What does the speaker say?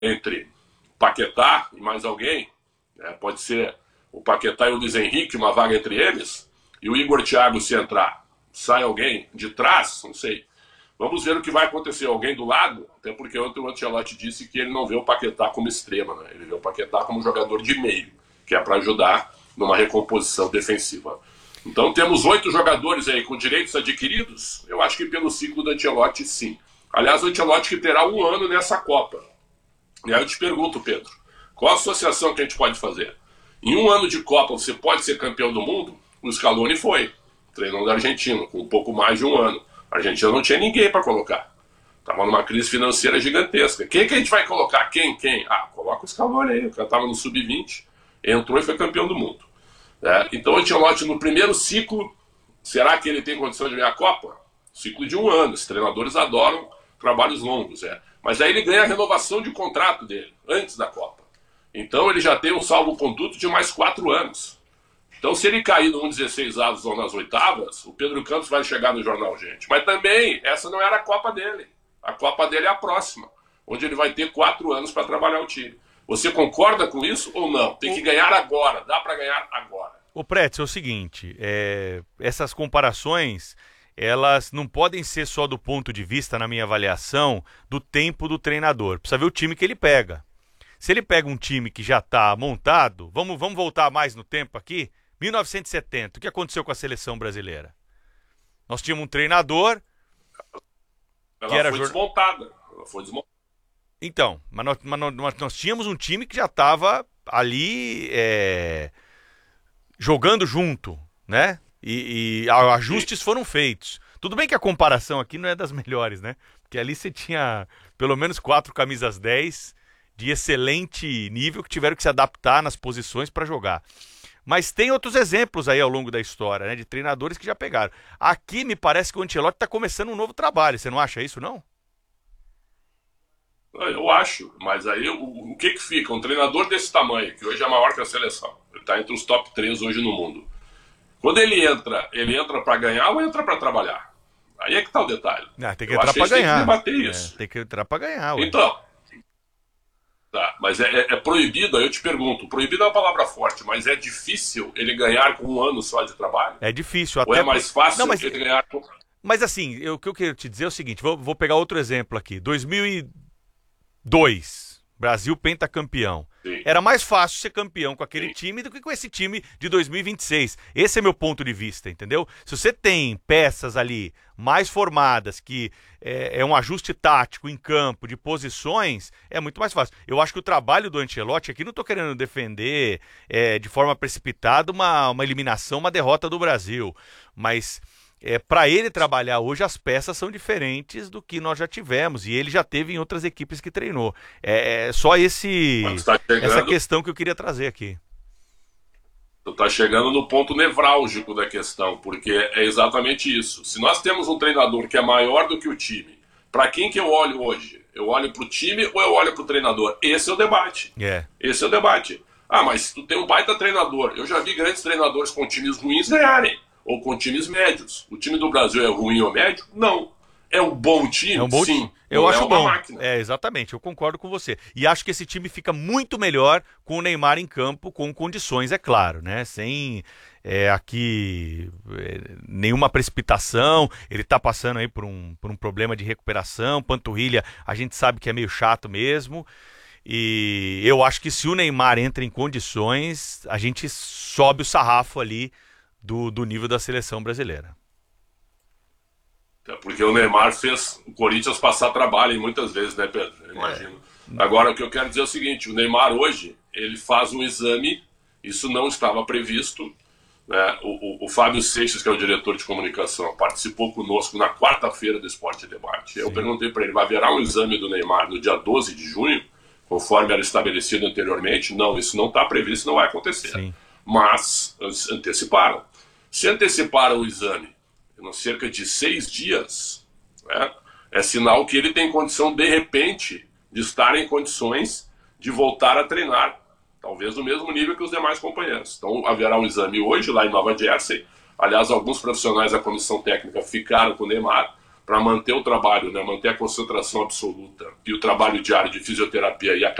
entre Paquetá e mais alguém, né? Pode ser o Paquetá e o Luiz Henrique, uma vaga entre eles, e o Igor Thiago, se entrar, sai alguém de trás, não sei. Vamos ver o que vai acontecer. Alguém do lado, até porque ontem o Ancelotti disse que ele não vê o Paquetá como extrema, né? Ele vê o Paquetá como jogador de meio, que é para ajudar numa recomposição defensiva. Então temos 8 jogadores aí com direitos adquiridos. Eu acho que pelo ciclo do Ancelotti, sim. Aliás, o Ancelotti que terá 1 ano nessa Copa. E aí eu te pergunto, Pedro, qual a associação que a gente pode fazer? Em 1 ano de Copa você pode ser campeão do mundo? O Scaloni foi, treinando a Argentina, com um pouco mais de 1 ano. A Argentina não tinha ninguém para colocar. Estava numa crise financeira gigantesca. Quem que a gente vai colocar? Quem? Ah, coloca o Scaloni aí. O cara estava no sub-20, entrou e foi campeão do mundo. Então o Ancelotti no primeiro ciclo, será que ele tem condição de ganhar a Copa? Ciclo de 1 ano. Os treinadores adoram trabalhos longos. Mas aí ele ganha a renovação de contrato dele, antes da Copa. Então ele já tem um salvo-conduto de mais 4 anos. Então se ele cair no 16 avos ou nas oitavas, o Pedro Campos vai chegar no jornal, gente. Mas também, essa não era a Copa dele. A Copa dele é a próxima, onde ele vai ter 4 anos para trabalhar o time. Você concorda com isso ou não? Tem que ganhar agora, dá para ganhar agora. O Pretz, é o seguinte, essas comparações, elas não podem ser só do ponto de vista, na minha avaliação, do tempo do treinador. Precisa ver o time que ele pega. Se ele pega um time que já está montado, vamos voltar mais no tempo aqui, 1970, o que aconteceu com a seleção brasileira? Nós tínhamos um treinador que era desmontada. Ela foi desmontada. Então, mas nós tínhamos um time que já estava ali jogando junto, né? E ajustes foram feitos. Tudo bem que a comparação aqui não é das melhores, né? Porque ali você tinha pelo menos 4 camisas 10 de excelente nível que tiveram que se adaptar nas posições para jogar. Mas tem outros exemplos aí ao longo da história, né? De treinadores que já pegaram. Aqui me parece que o Ancelotti está começando um novo trabalho. Você não acha isso, não? Eu acho, mas aí o que fica? Um treinador desse tamanho, que hoje é maior que a seleção, ele está entre os top 3 hoje no mundo. Quando ele entra para ganhar ou entra para trabalhar? Aí é que está o detalhe. Tem que entrar para ganhar. Tem que debater isso. Tem que entrar para ganhar. Ué. Então, tá, mas é proibido, aí eu te pergunto, proibido é uma palavra forte, mas é difícil ele ganhar com 1 ano só de trabalho? É difícil. Ou é mais fácil ele ganhar com... Mas assim, o que eu quero te dizer é o seguinte, vou pegar outro exemplo aqui. 2002, Brasil pentacampeão. Sim. Era mais fácil ser campeão com aquele time do que com esse time de 2026. Esse é meu ponto de vista, entendeu? Se você tem peças ali mais formadas, que é um ajuste tático em campo, de posições, é muito mais fácil. Eu acho que o trabalho do Ancelotti, aqui não estou querendo defender de forma precipitada uma eliminação, uma derrota do Brasil, mas... para ele trabalhar hoje, as peças são diferentes do que nós já tivemos, e ele já teve em outras equipes que treinou. Só essa questão que eu queria trazer aqui. Tu está chegando no ponto nevrálgico da questão, porque é exatamente isso. Se nós temos um treinador que é maior do que o time, para quem que eu olho hoje? Eu olho para o time ou eu olho para o treinador? Esse é o debate. Esse é o debate. Ah, mas tu tem um baita treinador. Eu já vi grandes treinadores com times ruins ganharem. Ou com times médios. O time do Brasil é ruim ou médio? Não. É um bom time? É um bom sim. Time. Eu acho bom. Máquina. Exatamente, eu concordo com você. E acho que esse time fica muito melhor com o Neymar em campo, com condições, é claro, né? Sem nenhuma precipitação. Ele tá passando aí por um problema de recuperação, panturrilha, a gente sabe que é meio chato mesmo. E eu acho que se o Neymar entra em condições, a gente sobe o sarrafo ali do nível da seleção brasileira. Porque o Neymar fez o Corinthians passar trabalho muitas vezes, né, Pedro? Eu imagino. Agora, o que eu quero dizer é o seguinte, o Neymar hoje, ele faz um exame, isso não estava previsto, né? O Fábio Seixas, que é o diretor de comunicação, participou conosco na quarta-feira do Esporte Debate. Eu perguntei para ele, haverá um exame do Neymar no dia 12 de junho, conforme era estabelecido anteriormente? Não, isso não está previsto, não vai acontecer. Sim. Mas anteciparam. Se anteciparam o exame em cerca de 6 dias, né, é sinal que ele tem condição, de repente, de estar em condições de voltar a treinar, talvez no mesmo nível que os demais companheiros. Então haverá um exame hoje lá em Nova Jersey. Aliás, alguns profissionais da comissão técnica ficaram com o Neymar. para manter o trabalho, né, manter a concentração absoluta e o trabalho diário de fisioterapia e a